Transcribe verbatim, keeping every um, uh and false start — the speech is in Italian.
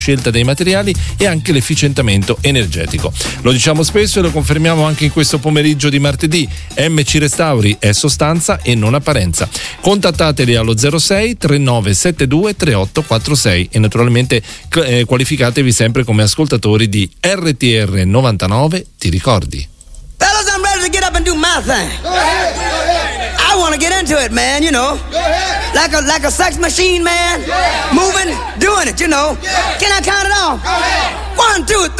scelta dei materiali e anche l'efficientamento energetico. Lo diciamo spesso e lo confermiamo anche in questo pomeriggio di martedì. M C Restauri è sostanza e non apparenza. Contattateli allo zero sei trentanove settantadue trentotto quarantasei e naturalmente eh, qualificatevi sempre come ascoltatori di R T R novantanove, ti ricordi? Fellas, I'm ready to get up and do my thing. Go ahead, go ahead. I want to get into it, man, you know. Go ahead. Like a like a sex machine, man. Yeah. Moving, doing it, you know. Yeah. Can I count it off? Go ahead. One, two, three.